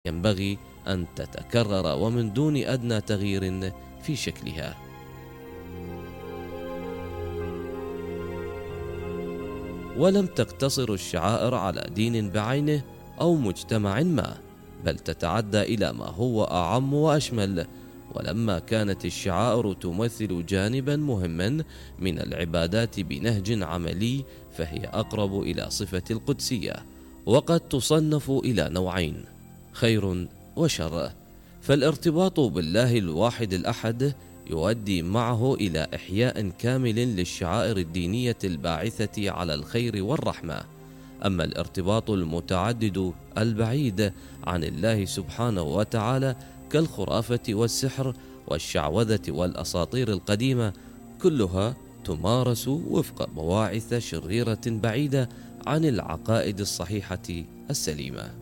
ينبغي أن تتكرر ومن دون أدنى تغيير في شكلها. ولم تقتصر الشعائر على دين بعينه أو مجتمع ما، بل تتعدى إلى ما هو أعم وأشمل. ولما كانت الشعائر تمثل جانبا مهما من العبادات بنهج عملي، فهي أقرب إلى صفة القدسية، وقد تصنف إلى نوعين: خير وشر. فالارتباط بالله الواحد الأحد يؤدي معه إلى إحياء كامل للشعائر الدينية الباعثة على الخير والرحمة. أما الارتباط المتعدد البعيد عن الله سبحانه وتعالى كالخرافة والسحر والشعوذة والأساطير القديمة، كلها تمارس وفق بواعث شريرة بعيدة عن العقائد الصحيحة السليمة.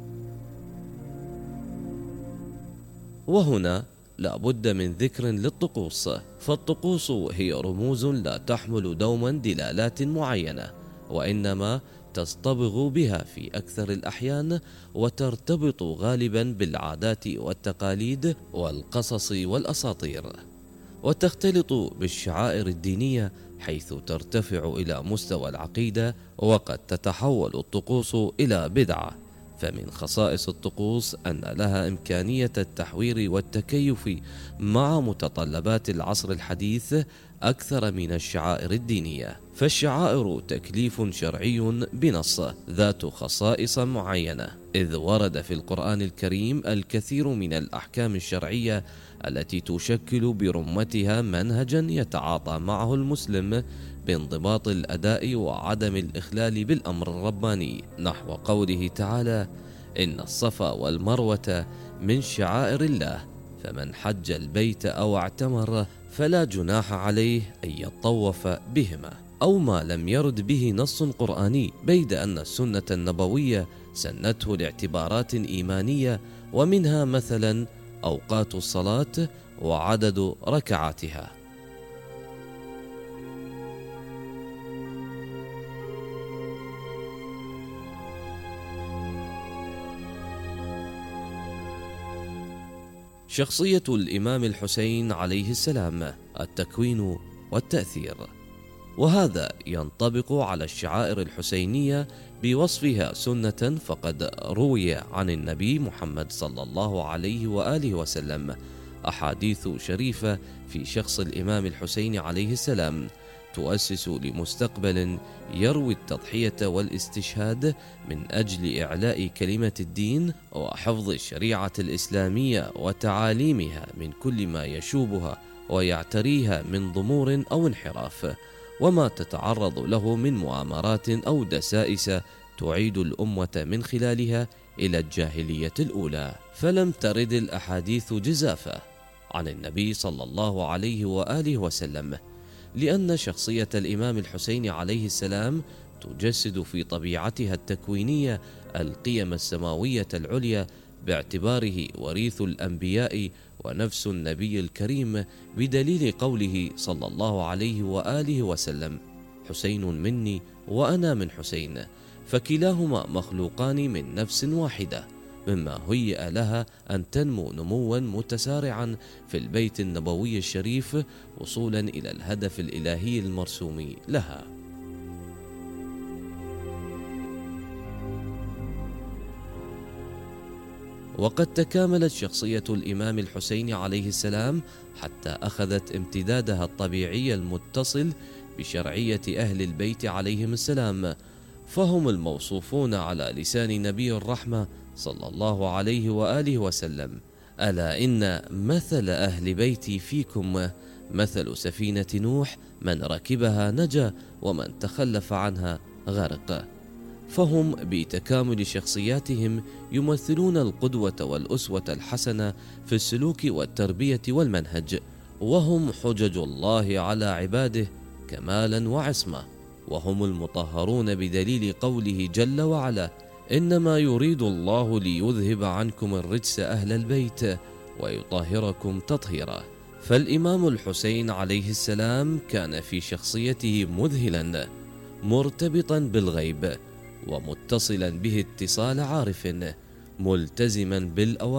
وهنا لا بد من ذكر للطقوس، فالطقوس هي رموز لا تحمل دوما دلالات معينة، وإنما تصطبغ بها في أكثر الأحيان، وترتبط غالبا بالعادات والتقاليد والقصص والأساطير، وتختلط بالشعائر الدينية حيث ترتفع إلى مستوى العقيدة، وقد تتحول الطقوس إلى بدعة. فمن خصائص الطقوس أن لها إمكانية التحوير والتكيف مع متطلبات العصر الحديث أكثر من الشعائر الدينية، فالشعائر تكليف شرعي بنص ذات خصائص معينة، إذ ورد في القرآن الكريم الكثير من الأحكام الشرعية التي تشكل برمتها منهجا يتعاطى معه المسلم بانضباط الأداء وعدم الإخلال بالأمر الرباني، نحو قوله تعالى: إن الصفا والمروة من شعائر الله، فمن حج البيت أو اعتمر فلا جناح عليه أن يطوف بهما، أو ما لم يرد به نص قرآني، بيد أن السنة النبوية سنته لاعتبارات إيمانية، ومنها مثلا أوقات الصلاة وعدد ركعاتها. شخصية الإمام الحسين عليه السلام: التكوين والتأثير. وهذا ينطبق على الشعائر الحسينية بوصفها سنة، فقد روي عن النبي محمد صلى الله عليه وآله وسلم أحاديث شريفة في شخص الإمام الحسين عليه السلام تؤسس لمستقبل يروي التضحية والاستشهاد من أجل إعلاء كلمة الدين وحفظ الشريعة الإسلامية وتعاليمها من كل ما يشوبها ويعتريها من ضمور أو انحراف، وما تتعرض له من مؤامرات أو دسائس تعيد الأمة من خلالها إلى الجاهلية الأولى. فلم ترد الأحاديث جزافة عن النبي صلى الله عليه وآله وسلم، لأن شخصية الإمام الحسين عليه السلام تجسد في طبيعتها التكوينية القيم السماوية العليا، باعتباره وريث الأنبياء ونفس النبي الكريم، بدليل قوله صلى الله عليه وآله وسلم: حسين مني وأنا من حسين، فكلاهما مخلوقان من نفس واحدة، مما هيئ لها أن تنمو نموا متسارعا في البيت النبوي الشريف وصولا إلى الهدف الإلهي المرسوم لها. وقد تكاملت شخصية الإمام الحسين عليه السلام حتى أخذت امتدادها الطبيعي المتصل بشرعية أهل البيت عليهم السلام، فهم الموصوفون على لسان نبي الرحمة صلى الله عليه وآله وسلم: ألا إن مثل أهل بيتي فيكم مثل سفينة نوح، من ركبها نجا ومن تخلف عنها غرق. فهم بتكامل شخصياتهم يمثلون القدوة والأسوة الحسنة في السلوك والتربية والمنهج، وهم حجج الله على عباده كمالا وعصمة، وهم المطهرون بدليل قوله جل وعلا: إنما يريد الله ليذهب عنكم الرجس أهل البيت ويطهركم تطهيرا. فالإمام الحسين عليه السلام كان في شخصيته مذهلا، مرتبطا بالغيب ومتصلا به اتصال عارف، ملتزما بالأوامر